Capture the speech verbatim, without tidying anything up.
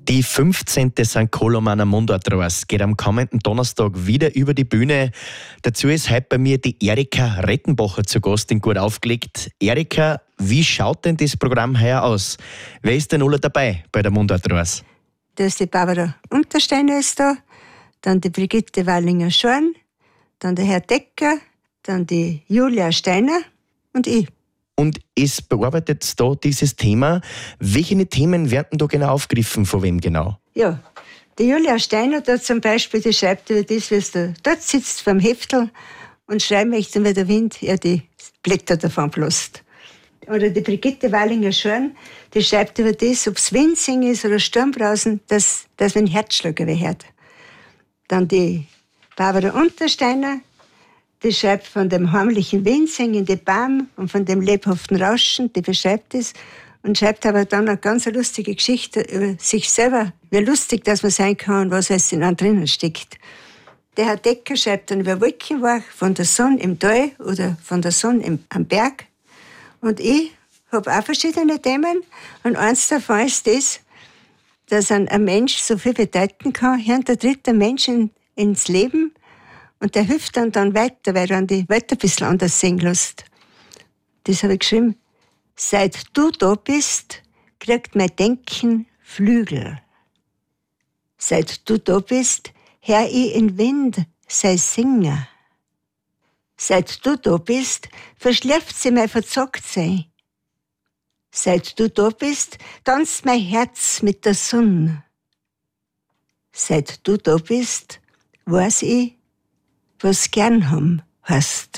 Die fünfzehnte Sankt Kolomaner Mundartreise geht am kommenden Donnerstag wieder über die Bühne. Dazu ist heute bei mir die Erika Rettenbacher zu Gast in Gut aufgelegt. Erika, wie schaut denn das Programm heuer aus? Wer ist denn alle dabei bei der Mundartreise? Da ist die Barbara Untersteiner ist da, dann die Brigitte Wallinger-Schorn, dann der Herr Decker, dann die Julia Steiner und ich. Und es bearbeitet da dieses Thema. Welche Themen werden da genau aufgegriffen? Von wem genau? Ja, die Julia Steiner da zum Beispiel, die schreibt über das, wie du dort sitzt vom Heftel und schreiben möchte, wie der Wind ja die Blätter davon bläst. Oder die Brigitte Wallinger-Schorn, die schreibt über das, ob es Windsing ist oder Sturmbrausen, dass, dass man Herzschlag hört. Dann die Barbara Untersteiner, die schreibt von dem heimlichen Windsing in die Baum und von dem lebhaften Rauschen, die beschreibt es und schreibt aber dann eine ganz lustige Geschichte über sich selber, wie lustig dass man sein kann und was alles in einem drinnen steckt. Der Herr Decker schreibt dann über Wolkenwach, von der Sonne im Tal oder von der Sonne im, am Berg. Und ich habe auch verschiedene Themen und eins davon ist das, dass ein, ein Mensch so viel bedeuten kann. Hier der dritte Mensch in, ins Leben und der hilft dann, dann weiter, weil er die Welt ein bisschen anders sehen lässt. Das habe ich geschrieben. Seit du da bist, kriegt mein Denken Flügel. Seit du da bist, hör ich in Wind sei Singer. Seit du da bist, verschläft sie mein Verzocktsein. Seit du da bist, tanzt mein Herz mit der Sonne. Seit du da bist, weiß ich, was gern haben heißt.